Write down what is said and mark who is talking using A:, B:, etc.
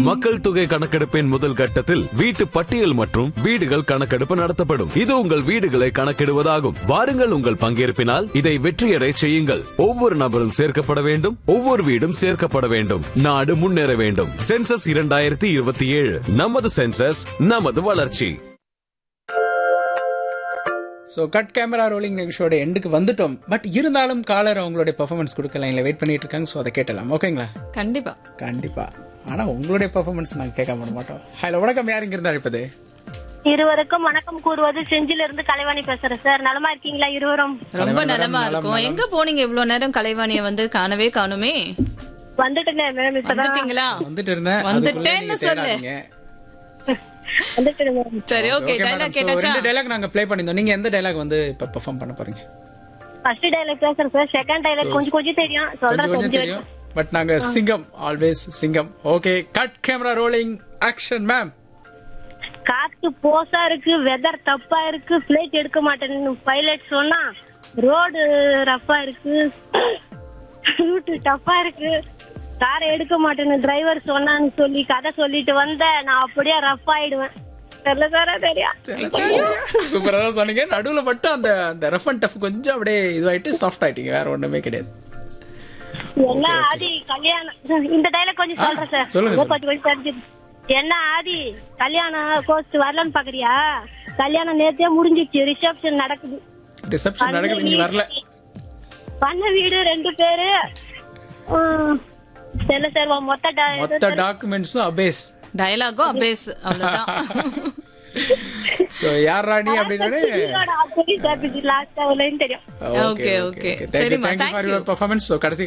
A: மக்கள் தொகை கணக்கெடுப்பின் முதல் கட்டத்தில் வீட்டு பட்டியல் மற்றும் வீடுகள் கணக்கெடுப்பு நடத்தப்படும். இது உங்கள் வீடுகளை கணக்கிடுவதாகும். வாருங்கள், உங்கள் பங்கேற்பினால் இதை வெற்றியடை செய்யுங்கள். ஒவ்வொரு நபரும் சேர்க்கப்பட வேண்டும், ஒவ்வொரு வீடும் சேர்க்கப்பட வேண்டும். நாடு முன்னேற வேண்டும். சென்சஸ் 2027, நமது சென்சஸ், நமது வளர்ச்சி.
B: ஸோ கட் கேமரா ரோலிங் நிகழ்ச்சியோட எண்டுக்கு வந்துட்டோம். பட் இருந்தாலும் காலர் அவங்களுடைய பெர்ஃபார்மன்ஸ் கொடுக்கலாம், இல்லை வெயிட் பண்ணிட்டு இருக்காங்க. ஸோ அதை கேட்டலாம். ஓகேங்களா?
C: கண்டிப்பா
B: கண்டிப்பா. ஆனால் உங்களுடைய பெர்ஃபார்மன்ஸ் நாங்கள் கேட்க மாட்டோம். ஹலோ, வணக்கம். யாருங்க இருந்தா அழைப்பது?
D: இருவருக்கும் வணக்கம் கூறுவது செஞ்சில இருந்து கலைவாணி பேசுறேன் சார். நலமா இருக்கீங்களா இருவரும்?
C: ரொம்ப நலமா இருக்கும். எங்க போனீங்க இவ்வளவு நேரம்? கலைவாணிய வந்து காணவே காணுமே.
D: வந்துட்டேன் மேம்.
C: வந்துட்டீங்களா?
B: வந்துட்டு இருந்தேன்.
C: வந்துட்டேன்னு சொல்லு.
D: வந்துட்டேன் மேம்.
C: சரி, ஓகே. டைலாக் கேட்டாச்சா?
B: ரெண்டு டைலாக் நாங்க ப்ளே பண்ணிருந்தோம். நீங்க எந்த டைலாக் வந்து இப்ப பெர்ஃபார்ம் பண்ண போறீங்க?
D: ஃபர்ஸ்ட் டைலாக் பேசுறேன் சார். செகண்ட் டைலாக் கொஞ்சம் தெரியும். சொல்றேன்
B: கொஞ்சம் தெரியும். பட் நாங்க சிங்கம், ஆல்வேஸ் சிங்கம். Okay, cut camera rolling action ma'am.
D: காத்து போசா இருக்கு, வெதர் தப்பா இருக்கு, பிளைட் எடுக்க மாட்டேன்னு பைலட் சொன்னா, ரோடு ரஃபா இருக்கு, ரூட் டஃபா இருக்கு, காரை எடுக்க மாட்டேன்னு டிரைவர் சொன்னான்னு சொல்லி கதை சொல்லிட்டு வந்த நான் அப்படியே ரஃப் ஆயிடுவேன். தெரியல சாரா தெரியும்.
B: சூப்பரா தான் சொன்னீங்க. நடுவுல மட்டும் அந்த ரஃப் அண்ட் டஃப் கொஞ்சம் அப்படியே இதுவாயிட்டு சாஃப்ட் ஆயிட்டீங்க. வேற ஒண்ணுமே கிடையாது.
D: என்ன ஆதி கல்யாணம், இந்த டைலாக் கொஞ்சம் சொல்றேன் சார்.
B: சொல்லுங்க.
D: கொஞ்சம் தெரிஞ்சு. என்ன ஆதி கல்யாணம் கோஸ்ட் வரலன்னு பாக்குறியா? கல்யாணம் நேத்தே முடிஞ்சிச்சு, ரிசப்ஷன் நடக்குது.
B: ரிசப்ஷன் நடக்குது, நீ வரல.
D: பண்ண வீடு 2 பேரு. தெரியல சார்.
B: மொத்த டாக்குமெண்ட்ஸும் அபேஸ்.
C: டயலாகும் அபேஸ், அவ்வளவுதான்.
B: சோ யார் ராணி அப்படின்னு
D: லாஸ்ட் தெரியும்.
C: Okay, okay. சரிம்மா,
B: thank you for your performance. So கடைசி